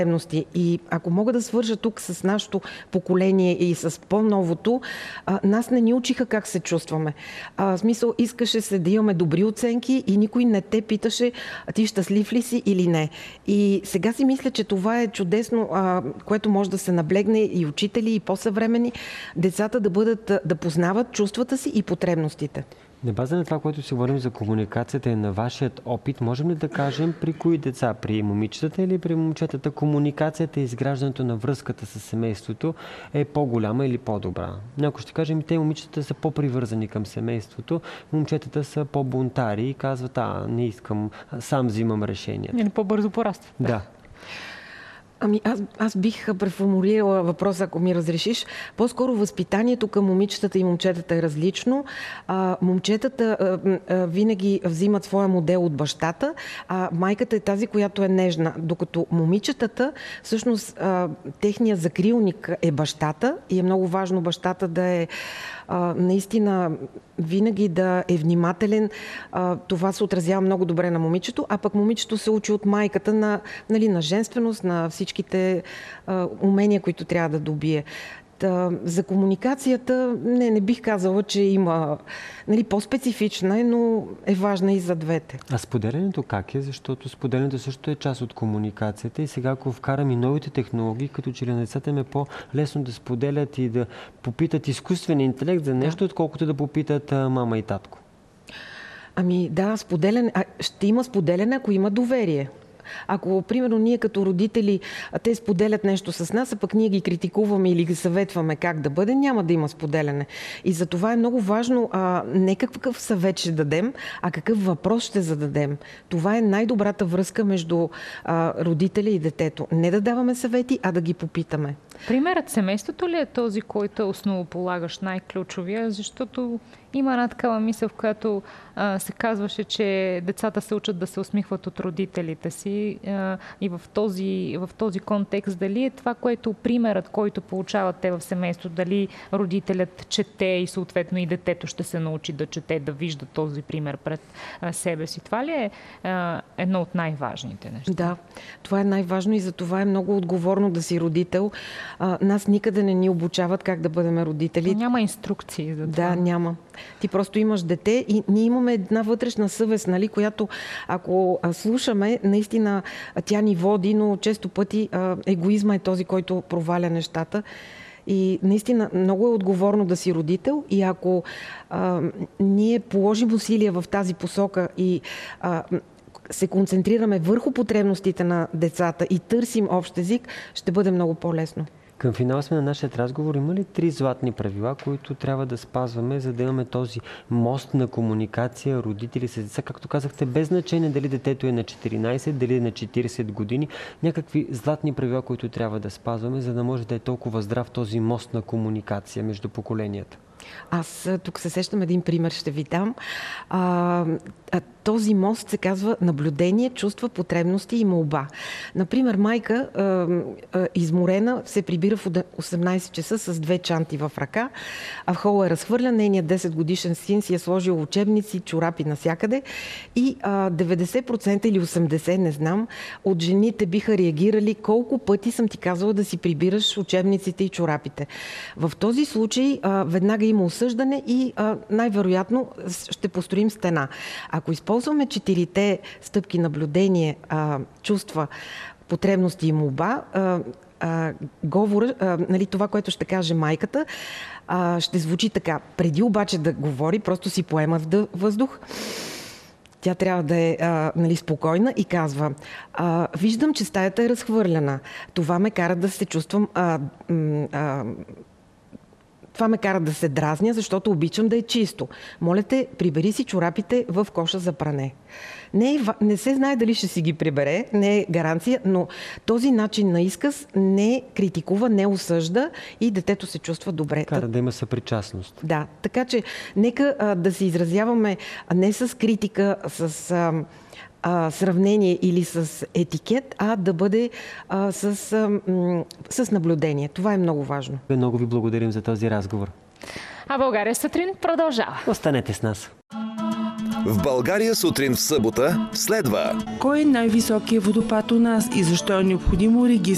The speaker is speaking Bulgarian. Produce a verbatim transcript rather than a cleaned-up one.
И ако мога да свържа тук с нашето поколение и с по-новото, а, нас не ни учиха как се чувстваме. А, в смисъл, искаше се да имаме добри оценки и никой не те питаше ти щастлив ли си или не. И сега си мисля, че това е чудесно, а, което може да се наблегне и учители, и по-съвремени, децата да бъдат, да познават чувствата си и потребностите. На база на това, което си говорим за комуникацията и на вашият опит, можем ли да кажем при кои деца? При момичетата или при момчетата комуникацията и изграждането на връзката с семейството е по-голяма или по-добра? Някой ще кажем, те момичетата са по-привързани към семейството, момчетата са по-бунтари и казват, а, не искам, сам взимам решение. Или по-бързо порастват. Да. Ами аз, аз бих преформулирала въпроса, ако ми разрешиш. По-скоро възпитанието към момичетата и момчетата е различно. А, момчетата а, а, винаги взимат своя модел от бащата, а майката е тази, която е нежна. Докато момичетата, всъщност, а, техният закрилник е бащата и е много важно бащата да е а, наистина винаги да е внимателен. А, това се отразява много добре на момичето, а пък момичето се учи от майката на, нали, на женственост, на всичките а, умения, които трябва да добие. Та, за комуникацията не, не бих казала, че има, нали, по-специфична е, но е важна и за двете. А споделянето как е? Защото споделянето също е част от комуникацията и сега, ако вкарам и новите технологии, като че ли на децата им е по-лесно да споделят и да попитат изкуствен интелект за нещо, да, отколкото да попитат а, мама и татко. Ами да, споделяне, а, ще има споделяне, ако има доверие. Ако, примерно, ние като родители, те споделят нещо с нас, а пък ние ги критикуваме или ги съветваме как да бъде, няма да има споделяне. И за това е много важно а, не какъв съвет ще дадем, а какъв въпрос ще зададем. Това е най-добрата връзка между а, родителя и детето. Не да даваме съвети, а да ги попитаме. Примерът семейството ли е този, който е основополагащ, най-ключовия? Защото има една такава мисъл, в която а, се казваше, че децата се учат да се усмихват от родителите си а, и в този, в този контекст дали е това, което примерът, който получават те в семейството, дали родителят чете и съответно и детето ще се научи да чете, да вижда този пример пред а, себе си. Това ли е а, едно от най-важните неща? Да, това е най-важно и за това е много отговорно да си родител. А, нас никъде не ни обучават как да бъдем родители. Няма инструкции за това. Да, няма. Ти просто имаш дете и ние имаме една вътрешна съвест, нали, която ако слушаме, наистина тя ни води, но често пъти а, егоизма е този, който проваля нещата. И наистина много е отговорно да си родител и ако а, ние положим усилия в тази посока и а, се концентрираме върху потребностите на децата и търсим общ език, ще бъде много по-лесно. Към финал сме на нашия разговор. Има ли три златни правила, които трябва да спазваме, за да имаме този мост на комуникация, родители с деца? Както казахте, без значение дали детето е на четиринайсет, дали е на четирийсет години, някакви златни правила, които трябва да спазваме, за да може да е толкова здрав този мост на комуникация между поколенията. Аз тук се сещам един пример, ще ви дам. А, а, този мост се казва наблюдение, чувства, потребности и молба. Например, майка а, а, изморена се прибира в осемнайсет часа с две чанти в ръка, а в хола е разхвърля, нейният десет годишен син си е сложил учебници, чорапи навсякъде и а, деветдесет процента или осемдесет процента, не знам, от жените биха реагирали колко пъти съм ти казала да си прибираш учебниците и чорапите. В този случай а, веднага има осъждане и а, най-вероятно ще построим стена. Ако използваме четирите стъпки наблюдение, а, чувства, потребности и молба, а, а, говора, а, нали, това, което ще каже майката, а, ще звучи така. Преди обаче да говори, просто си поема въздух. Тя трябва да е а, нали, спокойна и казва: а, виждам, че стаята е разхвърляна. Това ме кара да се чувствам а, а, Това ме кара да се дразня, защото обичам да е чисто. Моля те, прибери си чорапите в коша за пране. Не, е, не се знае дали ще си ги прибере, не е гаранция, но този начин на изказ не критикува, не осъжда и детето се чувства добре. Кара да има съпричастност. Да, така че нека а, да се изразяваме не с критика, с а, а, сравнение или с етикет, а да бъде а, с, а, м, с наблюдение. Това е много важно. Много ви благодарим за този разговор. А България сутрин продължава. Останете с нас. В България сутрин в събота следва: кой е най-високият водопад у нас и защо е необходимо регистър